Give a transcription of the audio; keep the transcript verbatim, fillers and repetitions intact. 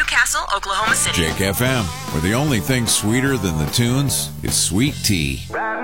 Castle, Oklahoma City. Jake F M, where the only thing sweeter than the tunes is sweet tea.